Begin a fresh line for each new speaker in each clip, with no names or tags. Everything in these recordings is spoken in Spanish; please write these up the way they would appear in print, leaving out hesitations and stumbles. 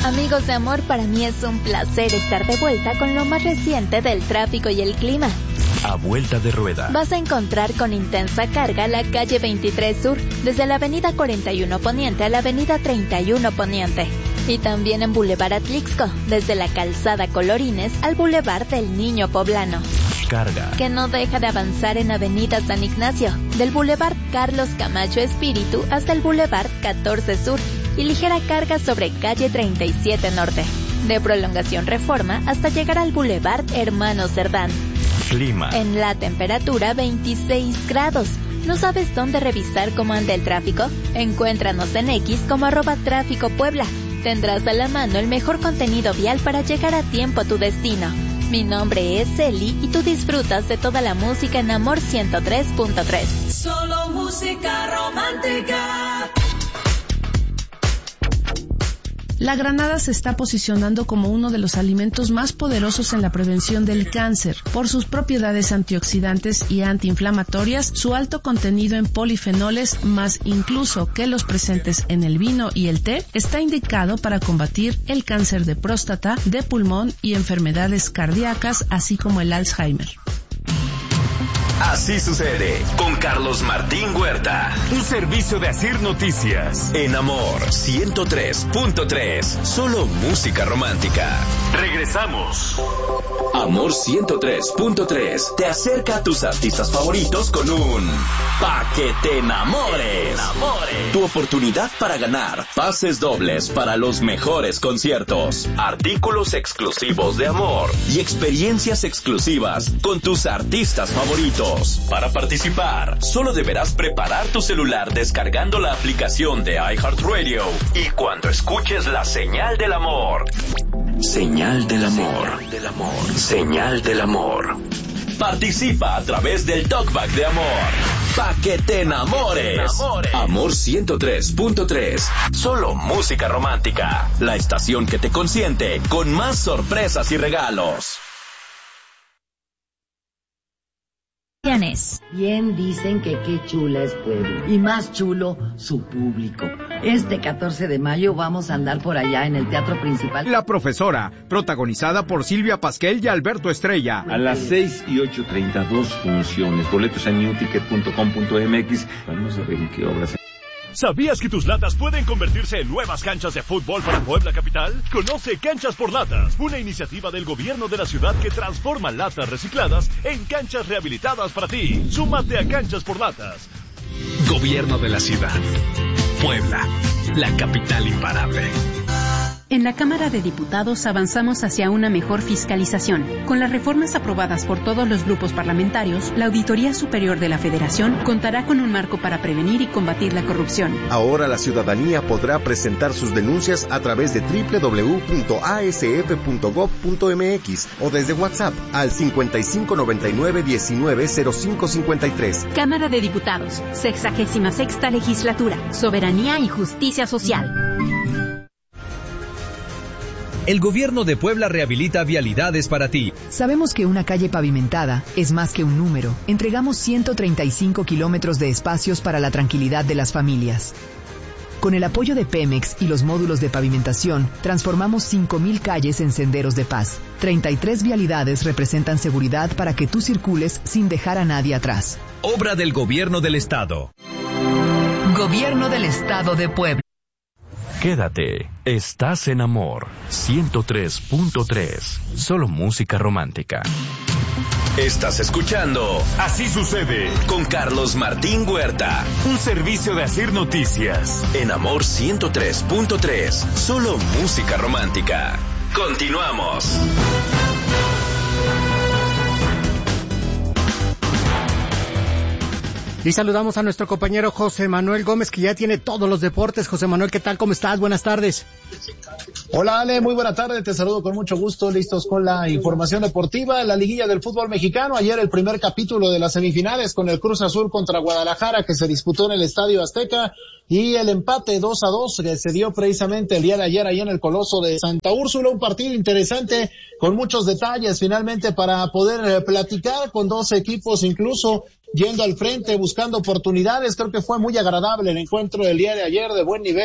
Amigos de Amor, para mí es un placer estar de vuelta con lo más reciente del tráfico y el clima.
A vuelta de rueda.
Vas a encontrar con intensa carga la calle 23 Sur, desde la avenida 41 Poniente a la avenida 31 Poniente. Y también en Boulevard Atlixco, desde la calzada Colorines al Boulevard del Niño Poblano.
Carga
que no deja de avanzar en avenida San Ignacio, del Boulevard Carlos Camacho Espíritu hasta el Boulevard 14 Sur, y ligera carga sobre calle 37 Norte, de Prolongación Reforma hasta llegar al Boulevard Hermano Cerdán.
Clima.
En la temperatura 26 grados. ¿No sabes dónde revisar cómo anda el tráfico? Encuéntranos en X como @Tráfico Puebla. Tendrás a la mano el mejor contenido vial para llegar a tiempo a tu destino. Mi nombre es Eli y tú disfrutas de toda la música en Amor 103.3.
Solo música romántica.
La granada se está posicionando como uno de los alimentos más poderosos en la prevención del cáncer. Por sus propiedades antioxidantes y antiinflamatorias, su alto contenido en polifenoles, más incluso que los presentes en el vino y el té, está indicado para combatir el cáncer de próstata, de pulmón y enfermedades cardíacas, así como el Alzheimer.
Así sucede con Carlos Martín Huerta. Un servicio de Asir Noticias. En Amor 103.3. Solo música romántica. Regresamos. Amor 103.3 te acerca a tus artistas favoritos con un Pa' que te enamores. Tu oportunidad para ganar pases dobles para los mejores conciertos, artículos exclusivos de Amor y experiencias exclusivas con tus artistas favoritos. Para participar, solo deberás preparar tu celular descargando la aplicación de iHeartRadio y cuando escuches la señal del amor. Señal del amor. Señal del amor. Participa a través del Talkback de Amor. Pa' que te enamores. Amor 103.3. Solo música romántica. La estación que te consiente con más sorpresas y regalos.
Bien dicen que qué chula es Puebla, y más chulo su público. Este 14 de mayo vamos a andar por allá en el Teatro Principal.
La Profesora, protagonizada por Silvia Pasquel y Alberto Estrella.
A las 6 y 8:30, 2 funciones. Boletos en newticket.com.mx. Vamos a ver en qué obras.
¿Sabías que tus latas pueden convertirse en nuevas canchas de fútbol para Puebla Capital? Conoce Canchas por Latas, una iniciativa del gobierno de la ciudad que transforma latas recicladas en canchas rehabilitadas para ti. Súmate a Canchas por Latas.
Gobierno de la ciudad. Puebla, la capital imparable.
En la Cámara de Diputados avanzamos hacia una mejor fiscalización. Con las reformas aprobadas por todos los grupos parlamentarios, la Auditoría Superior de la Federación contará con un marco para prevenir y combatir la corrupción.
Ahora la ciudadanía podrá presentar sus denuncias a través de www.asf.gov.mx o desde WhatsApp al 5599-190553.
Cámara de Diputados, 66ª Legislatura, Soberanía y Justicia Social.
El gobierno de Puebla rehabilita vialidades para ti.
Sabemos que una calle pavimentada es más que un número. Entregamos 135 kilómetros de espacios para la tranquilidad de las familias. Con el apoyo de Pemex y los módulos de pavimentación, transformamos 5,000 calles en senderos de paz. 33 vialidades representan seguridad para que tú circules sin dejar a nadie atrás.
Obra del Gobierno del Estado.
Gobierno del Estado de Puebla.
Quédate, estás en Amor 103.3. Solo música romántica. Estás escuchando Así Sucede con Carlos Martín Huerta. Un servicio de Asir Noticias. En Amor 103.3. Solo música romántica. Continuamos.
Y saludamos a nuestro compañero José Manuel Gómez, que ya tiene todos los deportes. José Manuel, ¿qué tal? ¿Cómo estás? Buenas tardes.
Hola Ale, muy buena tarde, te saludo con mucho gusto, listos con la información deportiva. La liguilla del fútbol mexicano, ayer el primer capítulo de las semifinales con el Cruz Azul contra Guadalajara, que se disputó en el Estadio Azteca, y el empate 2-2 que se dio precisamente el día de ayer ahí en el Coloso de Santa Úrsula. Un partido interesante con muchos detalles finalmente para poder platicar con dos equipos incluso yendo al frente, buscando oportunidades. Creo que fue muy agradable el encuentro del día de ayer, de buen nivel,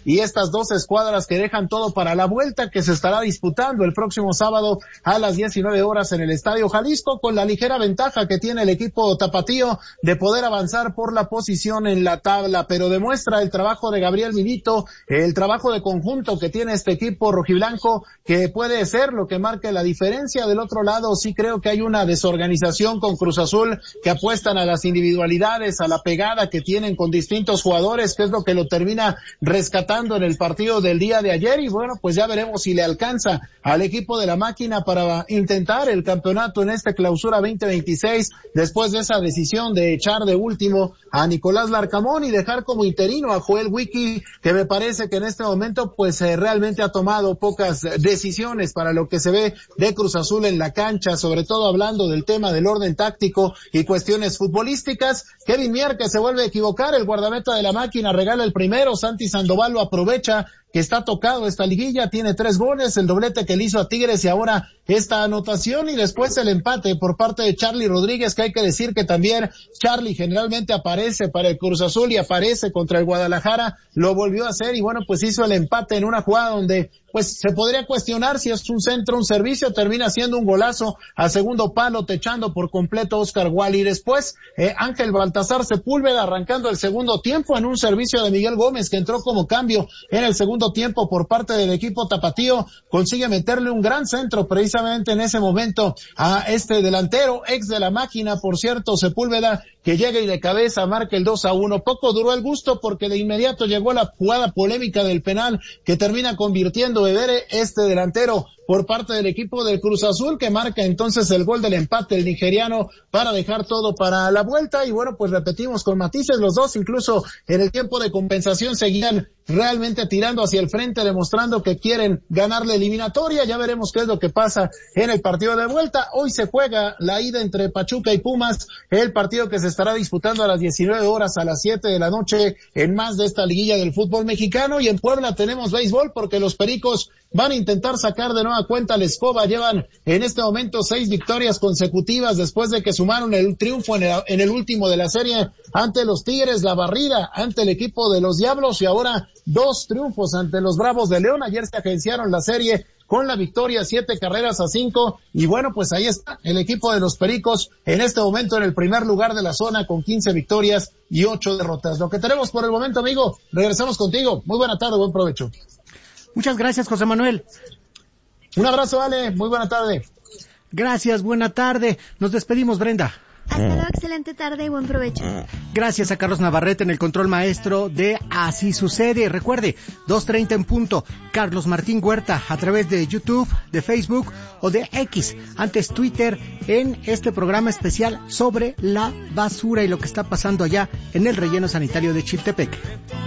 y estas dos escuadras que dejan todo para la vuelta que se estará disputando el próximo sábado a las 19 horas en el Estadio Jalisco, con la ligera ventaja que tiene el equipo tapatío de poder avanzar por la posición en la tabla, pero demuestra el trabajo de Gabriel Milito, el trabajo de conjunto que tiene este equipo rojiblanco, que puede ser lo que marque la diferencia. Del otro lado sí creo que hay una desorganización con Cruz Azul, que apuestan a las individualidades, a la pegada que tienen con distintos jugadores, que es lo que lo termina rescatando en el partido del día de ayer, y bueno, pues ya veremos si le alcanza al equipo de la máquina para intentar el campeonato en este clausura 2026, después de esa decisión de echar de último a Nicolás Larcamón y dejar como interino a Joel Wiki, que me parece que en este momento pues realmente ha tomado pocas decisiones para lo que se ve de Cruz Azul en la cancha, sobre todo hablando del tema del orden táctico y cuestiones futbolísticas. Kevin Mier, que se vuelve a equivocar, el guardameta de la máquina, regala el primero, Santi Sandoval lo aprovecha, que está tocado esta liguilla, tiene 3 goles, el doblete que le hizo a Tigres y ahora esta anotación, y después el empate por parte de Charlie Rodríguez, que hay que decir que también Charlie generalmente aparece para el Cruz Azul y aparece contra el Guadalajara, lo volvió a hacer y bueno, pues hizo el empate en una jugada donde pues se podría cuestionar si es un centro, un servicio, termina siendo un golazo a segundo palo, techando por completo a Oscar Wally. Después Ángel Baltasar Sepúlveda arrancando el segundo tiempo en un servicio de Miguel Gómez, que entró como cambio en el segundo tiempo por parte del equipo tapatío, consigue meterle un gran centro precisamente en ese momento a este delantero, ex de la máquina, por cierto, Sepúlveda, que llega y de cabeza marca el 2-1. Poco duró el gusto porque de inmediato llegó la jugada polémica del penal que termina convirtiendo Edere, este delantero, por parte del equipo del Cruz Azul, que marca entonces el gol del empate, el nigeriano, para dejar todo para la vuelta. Y bueno, pues repetimos con matices, los dos incluso en el tiempo de compensación seguían realmente tirando hacia el frente, demostrando que quieren ganar la eliminatoria. Ya veremos qué es lo que pasa en el partido de vuelta. Hoy se juega la ida entre Pachuca y Pumas, el partido que se estará disputando a las 19 horas, a las 7 de la noche, en más de esta liguilla del fútbol mexicano. Y en Puebla tenemos béisbol, porque los Pericos van a intentar sacar de nueva cuenta la escoba. Llevan en este momento 6 victorias consecutivas después de que sumaron el triunfo en el último de la serie ante los Tigres, la barrida ante el equipo de los Diablos, y ahora 2 triunfos ante los Bravos de León. Ayer se agenciaron la serie con la victoria 7-5, y bueno, pues ahí está el equipo de los Pericos en este momento en el primer lugar de la zona con 15 victorias y 8 derrotas. Lo que tenemos por el momento, amigo. Regresamos contigo. Muy buena tarde, buen provecho.
Muchas gracias, José Manuel.
Un abrazo, Ale. Muy buena tarde.
Gracias, buena tarde. Nos despedimos, Brenda.
Hasta luego, excelente tarde y buen provecho.
Gracias a Carlos Navarrete en el control maestro de Así Sucede. Recuerde, 2:30 en punto, Carlos Martín Huerta a través de YouTube, de Facebook o de X, antes Twitter, en este programa especial sobre la basura y lo que está pasando allá en el relleno sanitario de Chiltepec.